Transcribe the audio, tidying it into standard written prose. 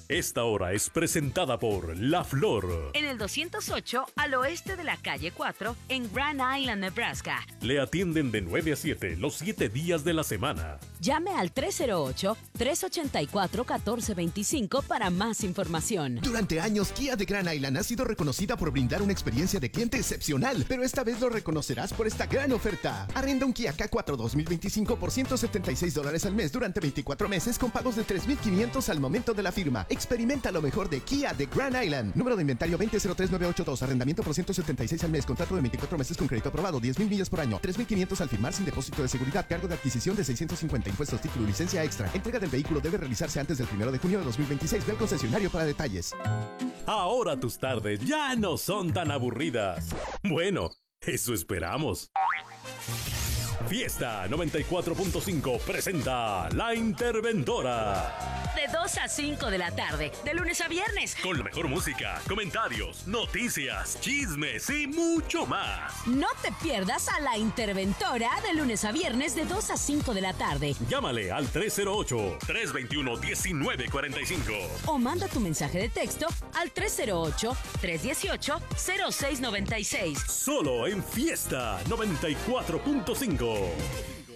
Esta hora es presentada por La Flor. En el 208, al oeste de la calle 4, en Grand Island, Nebraska. Le atienden de 9 a 7 los 7 días de la semana. Llame al 308-384-1425 para más información. Durante años, Kia de Grand Island ha sido reconocida por brindar una experiencia de cliente excepcional, pero esta vez lo reconocerás por esta gran oferta. Arrenda un Kia K4 2025 por $176 al mes durante 24 meses con pagos de $3,500 al momento de la firma. Experimenta lo mejor de Kia de Grand Island. Número de inventario 2003-982. Arrendamiento por $176 al mes. Contrato de 24 meses con crédito aprobado. 10,000 millas por año. $3,500 al firmar sin depósito de seguridad. Cargo de adquisición de $650. Impuestos, título y licencia extra. Entrega del vehículo debe realizarse antes del 1 de junio de 2026. Ve al concesionario para detalles. Ahora tus tardes ya no son tan aburridas. Bueno, eso esperamos. Fiesta 94.5 presenta La Interventora. De 2 a 5 de la tarde, de lunes a viernes. Con la mejor música, comentarios, noticias, chismes y mucho más. No te pierdas a La Interventora de lunes a viernes de 2 a 5 de la tarde. Llámale al 308-321-1945. O manda tu mensaje de texto al 308-318-0696. Solo en Fiesta 94.5.